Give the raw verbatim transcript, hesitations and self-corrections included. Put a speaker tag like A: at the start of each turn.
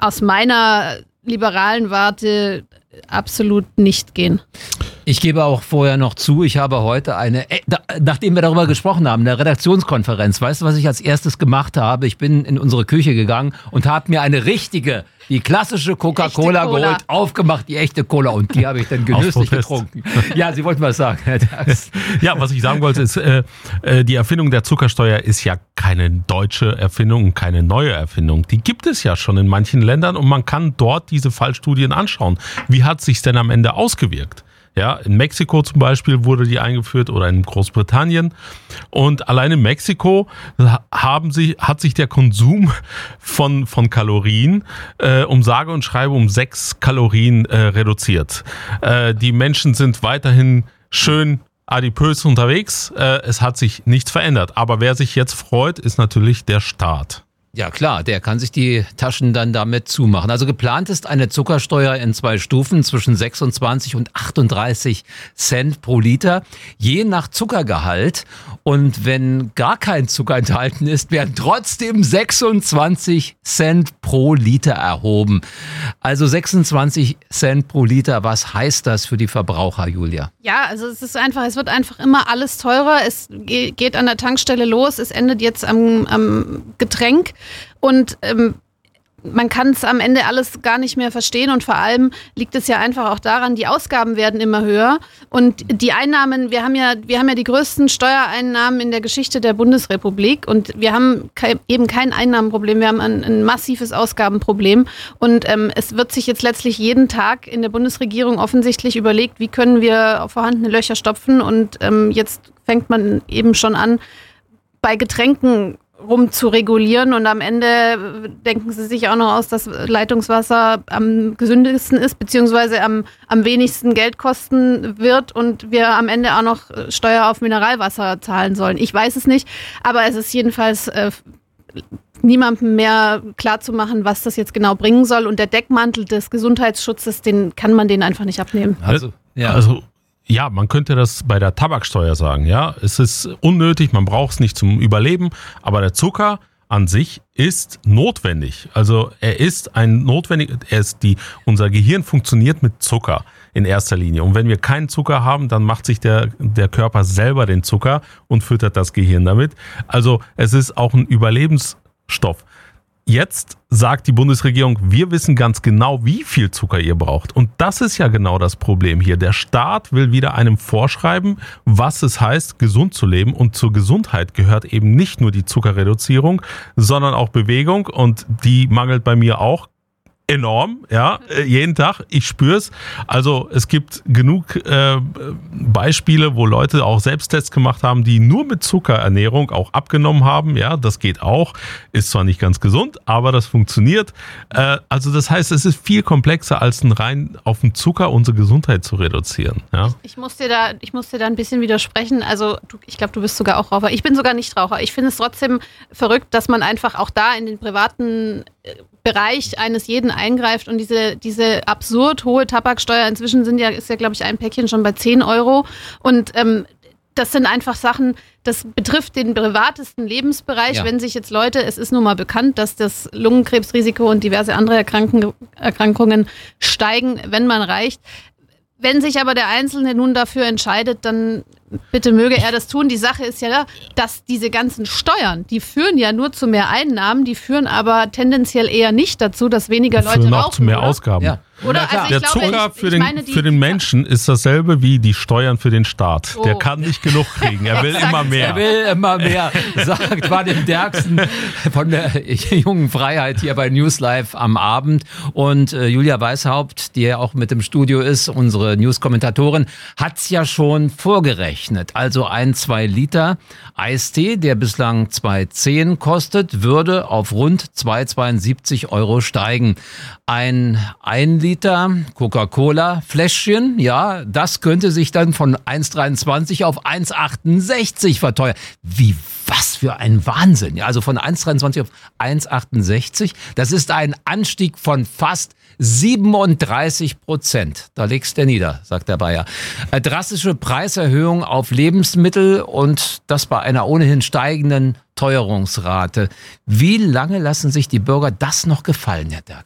A: aus meiner liberalen Warte absolut nicht gehen.
B: Ich gebe auch vorher noch zu, ich habe heute eine, äh, da, nachdem wir darüber gesprochen haben, eine Redaktionskonferenz, weißt du, was ich als erstes gemacht habe? Ich bin in unsere Küche gegangen und habe mir eine richtige, die klassische Coca-Cola geholt, aufgemacht, die echte Cola, und die habe ich dann genüsslich getrunken. Ja, Sie wollten was sagen, Herr Derks.
C: Ja, was ich sagen wollte ist, äh, die Erfindung der Zuckersteuer ist ja keine deutsche Erfindung, keine neue Erfindung. Die gibt es ja schon in manchen Ländern und man kann dort diese Fallstudien anschauen. Wie hat sich's denn am Ende ausgewirkt? Ja, in Mexiko zum Beispiel wurde die eingeführt oder in Großbritannien. Und allein in Mexiko haben sie, hat sich der Konsum von, von Kalorien äh, um sage und schreibe um sechs Kalorien äh, reduziert. Äh, die Menschen sind weiterhin schön adipös unterwegs. Äh, es hat sich nichts verändert. Aber wer sich jetzt freut, ist natürlich der Staat.
B: Ja klar, der kann sich die Taschen dann damit zumachen. Also geplant ist eine Zuckersteuer in zwei Stufen zwischen sechsundzwanzig und achtunddreißig Cent pro Liter, je nach Zuckergehalt. Und wenn gar kein Zucker enthalten ist, werden trotzdem sechsundzwanzig Cent pro Liter erhoben. Also sechsundzwanzig Cent pro Liter, was heißt das für die Verbraucher, Julia?
A: Ja, also es ist einfach, es wird einfach immer alles teurer. Es geht an der Tankstelle los, es endet jetzt am, am Getränk. Und ähm, man kann es am Ende alles gar nicht mehr verstehen und vor allem liegt es ja einfach auch daran, die Ausgaben werden immer höher und die Einnahmen, wir haben ja, wir haben ja die größten Steuereinnahmen in der Geschichte der Bundesrepublik und wir haben ke- eben kein Einnahmenproblem, wir haben ein, ein massives Ausgabenproblem und ähm, es wird sich jetzt letztlich jeden Tag in der Bundesregierung offensichtlich überlegt, wie können wir vorhandene Löcher stopfen und ähm, jetzt fängt man eben schon an, bei Getränken rum zu regulieren und am Ende denken sie sich auch noch aus, dass Leitungswasser am gesündesten ist, beziehungsweise am, am wenigsten Geld kosten wird und wir am Ende auch noch Steuer auf Mineralwasser zahlen sollen. Ich weiß es nicht, aber es ist jedenfalls äh, niemandem mehr klar zu machen, was das jetzt genau bringen soll und der Deckmantel des Gesundheitsschutzes, den kann man denen einfach nicht abnehmen.
C: Also, ja. also Ja, man könnte das bei der Tabaksteuer sagen, ja. Es ist unnötig, man braucht es nicht zum Überleben, aber der Zucker an sich ist notwendig. Also er ist ein notwendig, er ist die, unser Gehirn funktioniert mit Zucker in erster Linie. Und wenn wir keinen Zucker haben, dann macht sich der, der Körper selber den Zucker und füttert das Gehirn damit. Also es ist auch ein Überlebensstoff. Jetzt sagt die Bundesregierung, wir wissen ganz genau, wie viel Zucker ihr braucht. Und das ist ja genau das Problem hier. Der Staat will wieder einem vorschreiben, was es heißt, gesund zu leben. Und zur Gesundheit gehört eben nicht nur die Zuckerreduzierung, sondern auch Bewegung. Und die mangelt bei mir auch enorm, ja, jeden Tag. Ich spür's. Also es gibt genug äh, Beispiele, wo Leute auch Selbsttests gemacht haben, die nur mit Zuckerernährung auch abgenommen haben. Ja, das geht auch. Ist zwar nicht ganz gesund, aber das funktioniert. Äh, also das heißt, es ist viel komplexer, als ein rein auf den Zucker unsere Gesundheit zu reduzieren. Ja?
A: Ich, ich muss dir da, ich muss dir da ein bisschen widersprechen. Also du, ich glaube, du bist sogar auch Raucher. Ich bin sogar nicht Raucher. Ich finde es trotzdem verrückt, dass man einfach auch da in den privaten Bereich eines jeden eingreift und diese, diese absurd hohe Tabaksteuer, inzwischen sind ja, ist ja, glaube ich, ein Päckchen schon bei zehn Euro und ähm, das sind einfach Sachen, das betrifft den privatesten Lebensbereich, ja. Wenn sich jetzt Leute, es ist nun mal bekannt, dass das Lungenkrebsrisiko und diverse andere Erkranken, Erkrankungen steigen, wenn man raucht. Wenn sich aber der Einzelne nun dafür entscheidet, dann bitte möge er das tun. Die Sache ist ja, dass diese ganzen Steuern, die führen ja nur zu mehr Einnahmen, die führen aber tendenziell eher nicht dazu, dass weniger Leute
C: führen
A: rauchen.
C: Auch zu mehr
A: oder?
C: Ausgaben.
B: Ja.
A: Oder? Also
C: der
A: ich glaube,
C: Zucker
A: ich,
C: für
A: ich
C: den,
A: meine, die,
C: für den Menschen ist dasselbe wie die Steuern für den Staat.
A: Oh.
C: Der kann nicht genug kriegen. Er will immer mehr.
B: Er will immer mehr, sagt Vadim Derksen von der Jungen Freiheit hier bei News Live am Abend. Und äh, Julia Weishaupt, die ja auch mit im Studio ist, unsere News-Kommentatorin, hat's ja schon vorgerechnet. Also ein, zwei Liter Eistee, der bislang zwei zehn kostet, würde auf rund zwei Komma zweiundsiebzig Euro steigen. Ein ein Liter Coca-Cola Fläschchen, ja, das könnte sich dann von eins Komma dreiundzwanzig auf eins Komma achtundsechzig verteuern. Wie, was für ein Wahnsinn. Ja, also von eins Komma dreiundzwanzig auf eins Komma achtundsechzig, das ist ein Anstieg von fast siebenunddreißig Prozent. Da legst du nieder, sagt der Bayer. Eine drastische Preiserhöhung auf Lebensmittel und das bei einer ohnehin steigenden Teuerungsrate. Wie lange lassen sich die Bürger das noch gefallen, Herr Derksen?